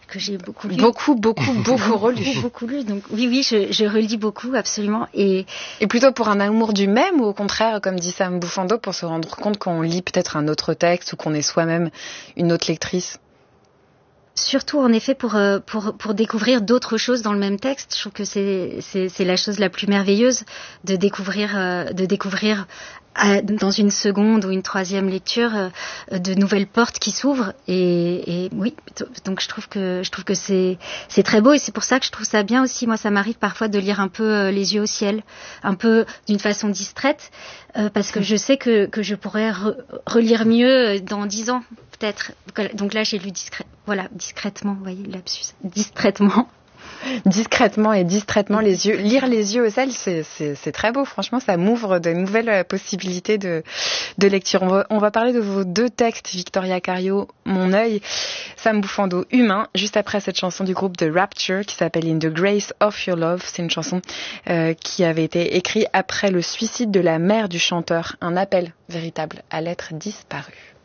que j'ai beaucoup lu. Beaucoup relu. Beaucoup lu. Donc oui, je relis beaucoup, absolument. Et plutôt pour un amour du même, ou au contraire, comme dit Sam Bufando, pour se rendre compte qu'on lit peut-être un autre texte ou qu'on est soi-même une autre lectrice? Surtout, en effet, pour découvrir d'autres choses dans le même texte. Je trouve que c'est la chose la plus merveilleuse de découvrir dans une seconde ou une troisième lecture de nouvelles portes qui s'ouvrent. Et oui, donc je trouve que c'est très beau, et c'est pour ça que je trouve ça bien aussi. Moi, ça m'arrive parfois de lire un peu les yeux au ciel, un peu d'une façon distraite, parce que je sais que je pourrais relire mieux dans 10 ans. Peut-être. Donc là, j'ai lu discrètement, vous voyez, lapsus, distraitement. Discrètement et distraitement les yeux. Lire les yeux au ciel, c'est très beau. Franchement, ça m'ouvre de nouvelles possibilités de lecture. On va parler de vos 2 textes, Victoria Cario, Mon œil, Sam Bufando, Humain, juste après cette chanson du groupe The Rapture qui s'appelle In the Grace of Your Love. C'est une chanson qui avait été écrite après le suicide de la mère du chanteur. Un appel véritable à l'être disparu.